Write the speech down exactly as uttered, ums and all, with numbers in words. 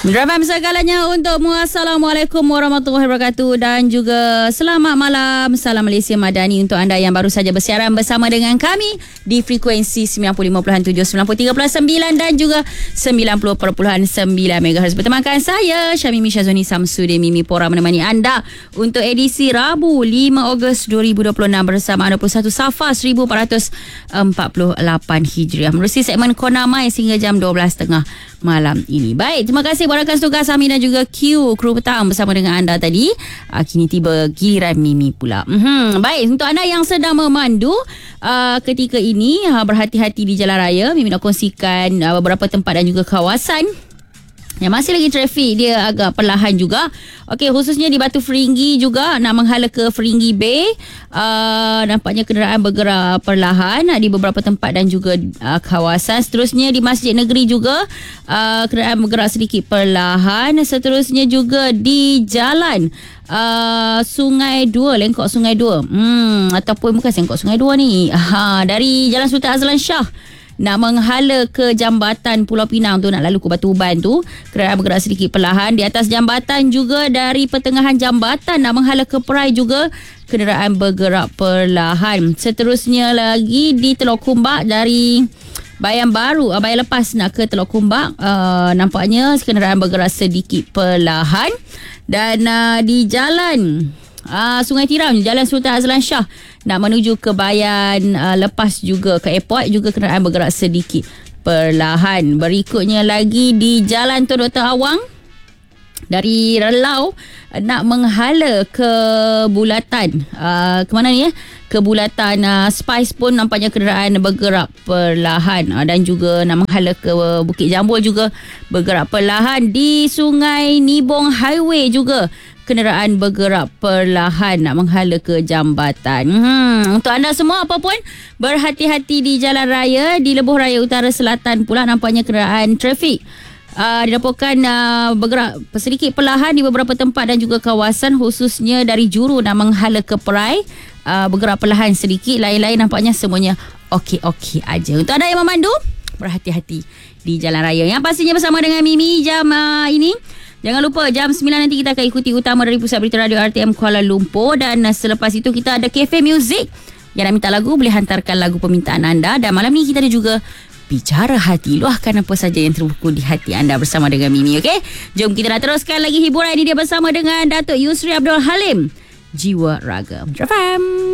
Drama segalanya untukmu. Assalamualaikum warahmatullahi wabarakatuh dan juga selamat malam. Salam Malaysia Madani untuk anda yang baru saja bersiaran bersama dengan kami di frekuensi sembilan puluh lima perpuluhan tujuh, sembilan puluh tiga perpuluhan sembilan dan juga sembilan puluh perpuluhan sembilan megahertz. Bertemakan saya Syamimi Syazwani Samsudin, Mimi Pora menemani anda untuk edisi Rabu lima Ogos dua ribu dua puluh enam bersama dua puluh satu Safar seribu empat ratus empat puluh lapan Hijriah. Menerusi segmen Konamai sehingga jam dua belas tiga puluh malam ini. Baik, terima kasih buat rakan tugas Amin dan juga Q, kru petang bersama dengan anda tadi. Uh, kini tiba giliran Mimi pula. Mm-hmm. Baik, untuk anda yang sedang memandu uh, ketika ini, uh, berhati-hati di jalan raya. Mimi nak kongsikan uh, beberapa tempat dan juga kawasan yang masih lagi trafik dia agak perlahan juga. Okey, khususnya di Batu Feringgi juga nak menghala ke Feringgi Bay. Uh, nampaknya kenderaan bergerak perlahan di beberapa tempat dan juga uh, kawasan. Seterusnya di Masjid Negeri juga uh, kenderaan bergerak sedikit perlahan. Seterusnya juga di jalan uh, Sungai Dua, Lengkok Sungai Dua. Hmm, ataupun bukan Lengkok Sungai Dua ni. Ha, dari Jalan Sultan Azlan Shah nak menghala ke jambatan Pulau Pinang tu, nak lalu ke Batu Uban tu, kenderaan bergerak sedikit perlahan. Di atas jambatan juga dari pertengahan jambatan nak menghala ke Perai juga kenderaan bergerak perlahan. Seterusnya lagi di Teluk Kumbak dari Bayan Baru, Bayan Lepas nak ke Teluk Kumbak, uh, nampaknya kenderaan bergerak sedikit perlahan. Dan uh, di jalan uh, Sungai Tiram, Jalan Sultan Azlan Shah nak menuju ke Bayan uh, Lepas juga ke airport juga kenderaan bergerak sedikit perlahan. Berikutnya lagi di Jalan Tun Doktor Awang dari Relau nak menghala ke Bulatan, uh, ke mana ni ya? Ke Bulatan uh, Spice pun nampaknya kenderaan bergerak perlahan, uh, dan juga nak menghala ke Bukit Jambul juga bergerak perlahan. Di Sungai Nibong Highway juga kenderaan bergerak perlahan nak menghala ke jambatan. Hmm, untuk anda semua apa pun, berhati-hati di jalan raya. Di Lebuh Raya Utara Selatan pula nampaknya kenderaan trafik uh, dilaporkan uh, bergerak sedikit perlahan di beberapa tempat dan juga kawasan, khususnya dari Juru nak menghala ke Perai, uh, bergerak perlahan sedikit. Lain-lain nampaknya semuanya okey-okey aja. Untuk anda yang memandu, berhati-hati di jalan raya. Yang pastinya bersama dengan Mimi jam uh, ini. Jangan lupa jam sembilan nanti kita akan ikuti utama dari Pusat Berita Radio R T M Kuala Lumpur. Dan selepas itu kita ada Cafe Music. Yang nak minta lagu boleh hantarkan lagu permintaan anda. Dan malam ni kita ada juga Bicara Hati. Luahkan apa saja yang terbuku di hati anda bersama dengan Mimi. Okay? Jom kita dah teruskan lagi hiburan ini dia bersama dengan Datuk Yusri Abdul Halim, Jiwa Raga. F M.